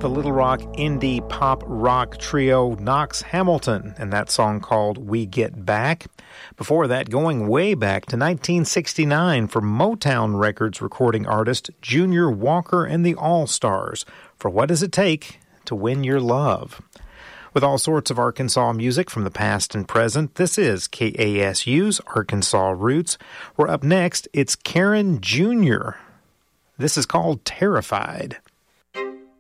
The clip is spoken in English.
the Little Rock indie pop rock trio Knox Hamilton and that song called We Get Back. Before that, going way back to 1969 for Motown Records recording artist Junior Walker and the All-Stars for What Does It Take to Win Your Love. With all sorts of Arkansas music from the past and present, this is KASU's Arkansas Roots. We're up next, it's Karen Jr. This is called Terrified.